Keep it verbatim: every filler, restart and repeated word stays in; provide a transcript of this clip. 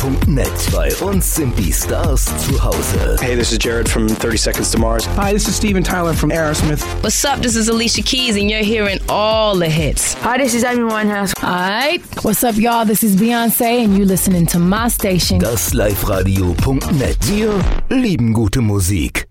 punkt net. Bei uns sind die Stars zu Hause. Hey, this is Jared from thirty Seconds to Mars. Hi, this is Steven Tyler from Aerosmith. What's up? This is Alicia Keys, and you're hearing all the hits. Hi, this is Amy Winehouse. Alright. What's up, y'all? This is Beyonce, and you listening to my station. Das Live Radio punkt net. Wir lieben gute Musik.